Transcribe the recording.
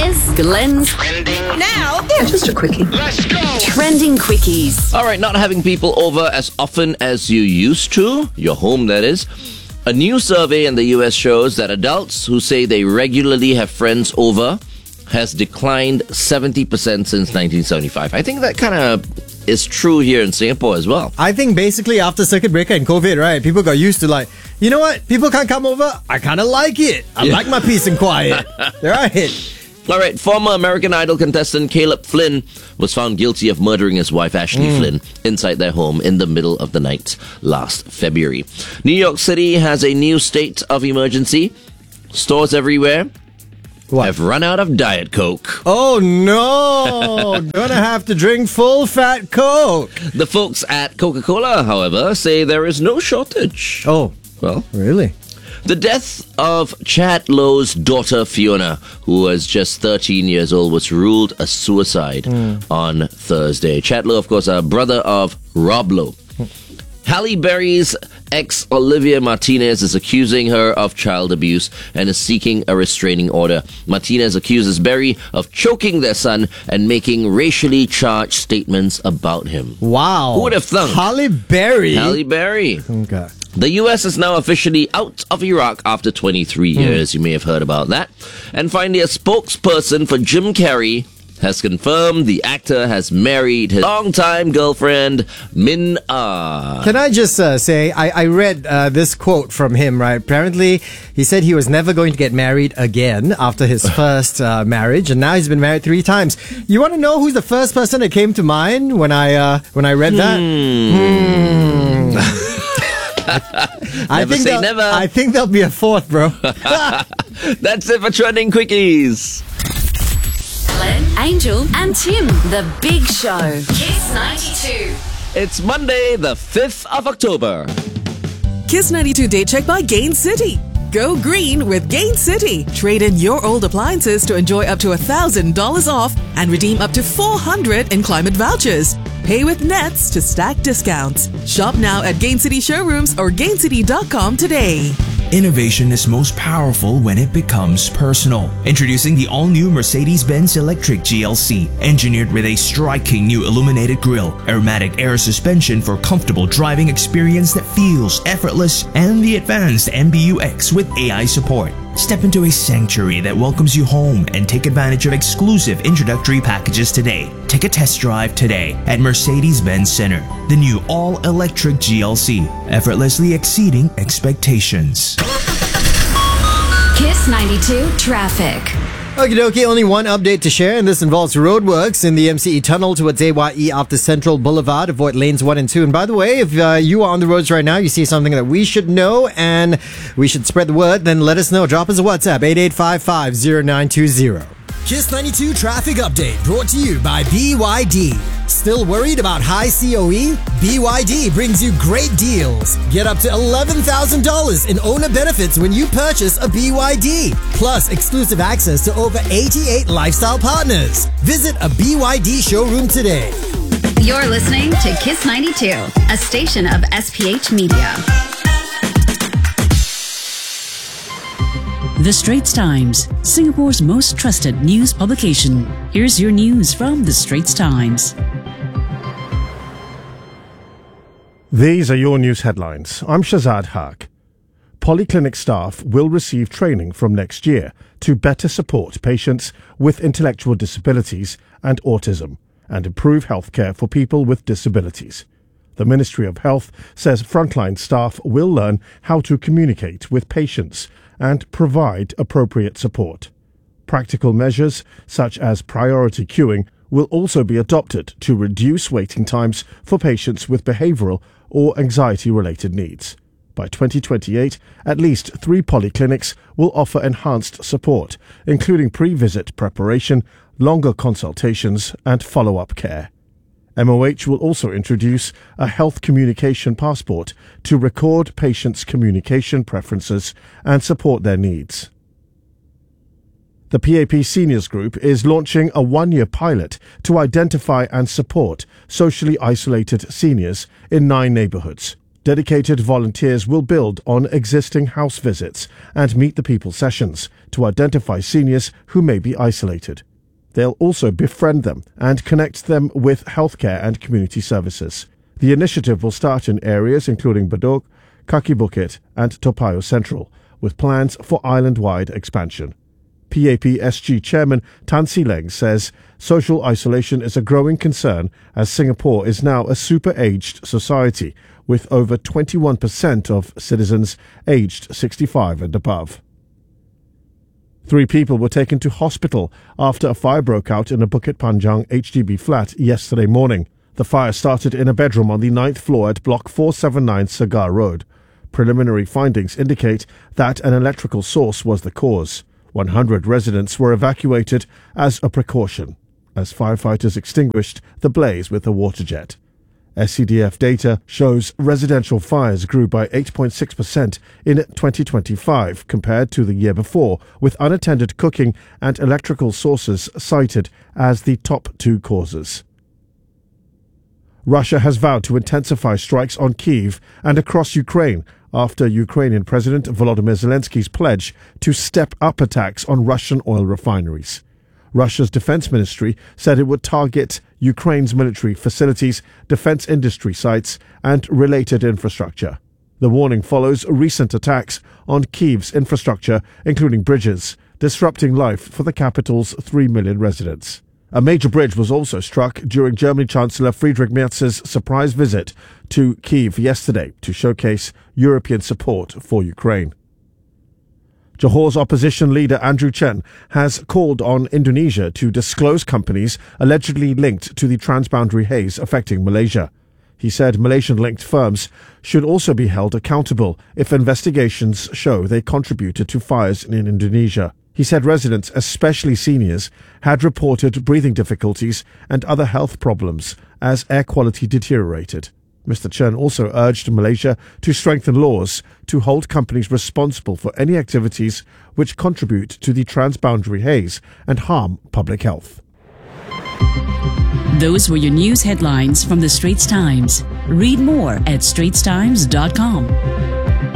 Here's Glenn's Just a quickie. Trending Quickies. All right, not having people over as often as you used to, your home that is. A new survey in the US shows that adults who say they regularly have friends over has declined 70% since 1975. I think that kind of is true here in Singapore as well. I think basically after circuit breaker and COVID, right, people got used to like, you know what, people can't come over, I kind of like it. I like my peace and quiet. Right. All right, former American Idol contestant Caleb Flynn was found guilty of murdering his wife Ashley Flynn inside their home in the middle of the night last February. New York City has a new state of emergency. Stores everywhere have run out of Diet Coke. Oh no! Gonna have to drink full fat Coke. The folks at Coca-Cola, however, say there is no shortage. Oh, Well, really? the death of Chad Lowe's daughter Fiona, who was just 13 years old, was ruled a suicide on Thursday. Chad Lowe, of course, a brother of Rob Lowe. Halle Berry's ex Olivia Martinez is accusing her of child abuse and is seeking a restraining order. Martinez accuses Berry of choking their son and making racially charged statements about him. Wow. Who would have thunk? Halle Berry. Halle Berry. Okay. The US is now officially out of Iraq after 23 years. You may have heard about that. And finally, a spokesperson for Jim Carrey has confirmed the actor has married his longtime girlfriend, Min Ah. Can I just say, I read this quote from him, right? Apparently, he said he was never going to get married again after his first marriage, and now he's been married 3 times. You want to know who's the first person that came to mind when I read that? I think there'll be a fourth, bro. That's it for Trending Quickies. Glenn, Angel, and Tim. The Big Show. Kiss 92. It's Monday, the 5th of October. Kiss 92 Date Check by Gain City. Go green with Gain City. Trade in your old appliances to enjoy up to $1,000 off and redeem up to $400 in climate vouchers. Pay with Nets to stack discounts. Shop now at Gain City showrooms or gaincity.com today. Innovation is most powerful when it becomes personal. Introducing the all-new Mercedes-Benz Electric GLC, engineered with a striking new illuminated grille, aromatic air suspension for comfortable driving experience that feels effortless, and the advanced MBUX with AI support. Step into a sanctuary that welcomes you home and take advantage of exclusive introductory packages today. Take a test drive today at Mercedes-Benz Center. The new all-electric GLC, effortlessly exceeding expectations. Kiss 92 Traffic. Okie dokie, only one update to share, and this involves roadworks in the MCE tunnel towards AYE after Central Boulevard. Avoid lanes 1 and 2. And by the way, if you are on the roads right now, you see something that we should know and we should spread the word, then let us know. Drop us a WhatsApp, 88550920. Kiss 92 Traffic Update brought to you by BYD. Still worried about high COE? BYD brings you great deals. Get up to $11,000 in owner benefits when you purchase a BYD. Plus exclusive access to over 88 lifestyle partners. Visit a BYD showroom today. You're listening to Kiss 92, a station of SPH Media. The Straits Times, Singapore's most trusted news publication. Here's your news from The Straits Times. These are your news headlines. I'm Shazad Haq. Polyclinic staff will receive training from next year to better support patients with intellectual disabilities and autism and improve healthcare for people with disabilities. The Ministry of Health says frontline staff will learn how to communicate with patients and provide appropriate support. Practical measures, such as priority queuing, will also be adopted to reduce waiting times for patients with behavioural or anxiety-related needs. By 2028, at least 3 polyclinics will offer enhanced support, including pre-visit preparation, longer consultations and follow-up care. MOH will also introduce a health communication passport to record patients' communication preferences and support their needs. The PAP Seniors Group is launching a 1-year pilot to identify and support socially isolated seniors in 9 neighbourhoods. Dedicated volunteers will build on existing house visits and meet the people sessions to identify seniors who may be isolated. They'll also befriend them and connect them with healthcare and community services. The initiative will start in areas including Badok, Kaki Bukit and Toa Payoh Central, with plans for island-wide expansion. PAP-SG Chairman Tan See Leng says social isolation is a growing concern as Singapore is now a super-aged society, with over 21% of citizens aged 65 and above. 3 people were taken to hospital after a fire broke out in a Bukit Panjang HDB flat yesterday morning. The fire started in a bedroom on the 9th floor at Block 479 Segar Road. Preliminary findings indicate that an electrical source was the cause. 100 residents were evacuated as a precaution, as firefighters extinguished the blaze with a water jet. SCDF data shows residential fires grew by 8.6% in 2025 compared to the year before, with unattended cooking and electrical sources cited as the top 2 causes. Russia has vowed to intensify strikes on Kyiv and across Ukraine after Ukrainian President Volodymyr Zelensky's pledge to step up attacks on Russian oil refineries. Russia's defense ministry said it would target Ukraine's military facilities, defense industry sites, and related infrastructure. The warning follows recent attacks on Kyiv's infrastructure, including bridges, disrupting life for the capital's 3 million residents. A major bridge was also struck during German Chancellor Friedrich Merz's surprise visit to Kyiv yesterday to showcase European support for Ukraine. Johore's opposition leader Andrew Chen has called on Indonesia to disclose companies allegedly linked to the transboundary haze affecting Malaysia. He said Malaysian-linked firms should also be held accountable if investigations show they contributed to fires in Indonesia. He said residents, especially seniors, had reported breathing difficulties and other health problems as air quality deteriorated. Mr. Chen also urged Malaysia to strengthen laws to hold companies responsible for any activities which contribute to the transboundary haze and harm public health. Those were your news headlines from the Straits Times. Read more at straitstimes.com.